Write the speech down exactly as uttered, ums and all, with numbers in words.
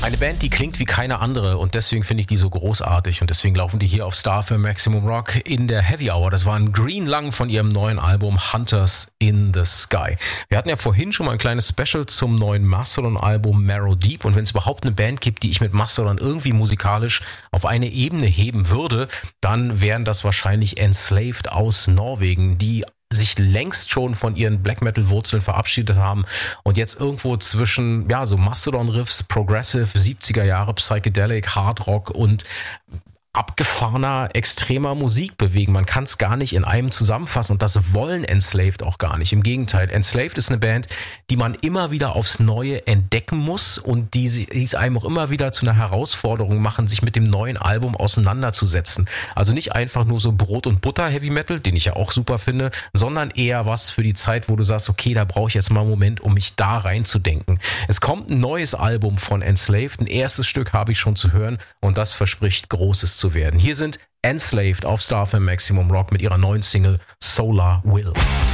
Eine Band, die klingt wie keine andere und deswegen finde ich die so großartig und deswegen laufen die hier auf Star F M Maximum Rock in der Heavy Hour. Das waren Green Lung von ihrem neuen Album Hunters in the Sky. Wir hatten ja vorhin schon mal ein kleines Special zum neuen Mastodon-Album Marrow Deep und wenn es überhaupt eine Band gibt, die ich mit Mastodon irgendwie musikalisch auf eine Ebene heben würde, dann wären das wahrscheinlich Enslaved aus Norwegen, die sich längst schon von ihren Black Metal Wurzeln verabschiedet haben und jetzt irgendwo zwischen, ja, so Mastodon Riffs, Progressive, siebziger Jahre Psychedelic, Hard Rock und abgefahrener, extremer Musik bewegen. Man kann es gar nicht in einem zusammenfassen und das wollen Enslaved auch gar nicht. Im Gegenteil, Enslaved ist eine Band, die man immer wieder aufs Neue entdecken muss und die, die es einem auch immer wieder zu einer Herausforderung machen, sich mit dem neuen Album auseinanderzusetzen. Also nicht einfach nur so Brot- und Butter-Heavy Metal, den ich ja auch super finde, sondern eher was für die Zeit, wo du sagst, okay, da brauche ich jetzt mal einen Moment, um mich da reinzudenken. Es kommt ein neues Album von Enslaved, ein erstes Stück habe ich schon zu hören und das verspricht Großes zu werden. Hier sind Enslaved auf Star F M Maximum Rock mit ihrer neuen Single Solar Will.